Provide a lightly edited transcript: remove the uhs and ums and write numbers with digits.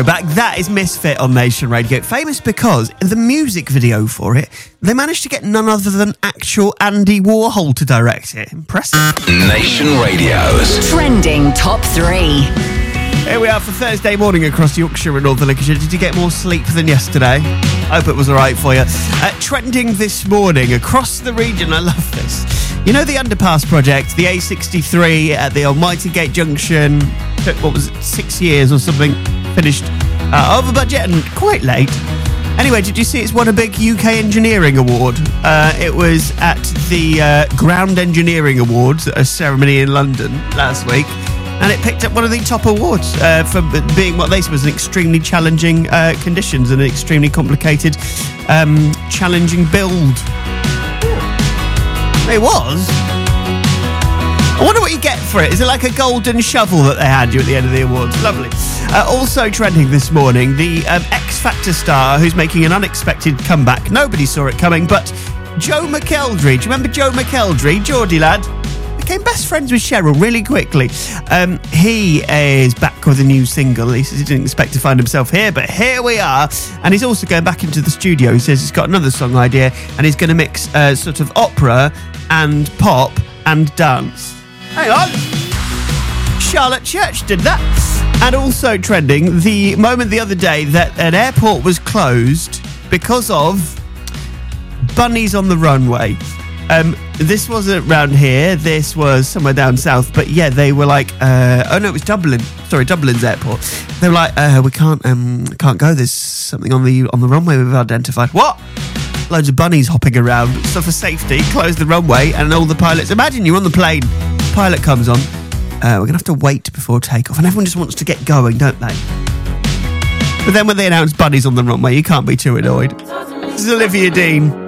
Back, that is Misfit on Nation Radio. Famous because in the music video for it, they managed to get none other than actual Andy Warhol to direct it. Impressive. Nation Radio's Trending Top 3. Here we are for Thursday morning across Yorkshire and Northern Lincolnshire. Did you get more sleep than yesterday? Hope it was all right for you. Trending this morning across the region. I love this. You know the underpass project, the A63 at the Almighty Gate Junction, took, 6 years or something, finished over budget and quite late. Anyway, did you see it's won a big UK Engineering Award? It was at the Ground Engineering Awards, a ceremony in London last week, and it picked up one of the top awards for being what they said was an extremely challenging conditions and an extremely complicated, challenging build. It was. I wonder what you get for it. Is it like a golden shovel that they hand you at the end of the awards? Lovely. Also trending this morning, the X Factor star who's making an unexpected comeback. Nobody saw it coming, but Joe McElderry. Do you remember Joe McElderry? Geordie lad. Became best friends with Cheryl really quickly. He is back with a new single. He says he didn't expect to find himself here, but here we are. And he's also going back into the studio. He says he's got another song idea and he's going to mix sort of opera and pop and dance. Hang on. Charlotte Church did that. And also trending, the moment the other day that an airport was closed because of bunnies on the runway. This wasn't around here. This was somewhere down south. But yeah, they were like, it was Dublin. Sorry, Dublin's airport. They were like, we can't go. There's something on the runway we've identified. What? Loads of bunnies hopping around. So for safety, close the runway, and all the pilots. Imagine you're on the plane. Pilot comes on. We're gonna have to wait before takeoff, and everyone just wants to get going, don't they? But then when they announce bunnies on the runway, you can't be too annoyed. This is Olivia Dean.